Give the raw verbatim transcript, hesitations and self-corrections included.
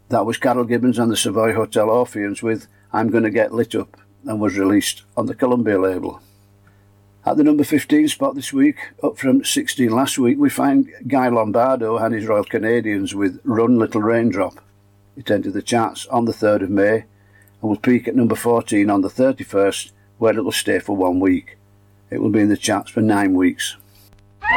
That was Carol Gibbons and the Savoy Hotel Orpheans with I'm Gonna Get Lit Up, and was released on the Columbia label. At the number fifteen spot this week, up from sixteen last week, we find Guy Lombardo and his Royal Canadians with Run Little Raindrop. It entered the charts on the third of May and will peak at number fourteen on the thirty-first, where it will stay for one week. It will be in the charts for nine weeks.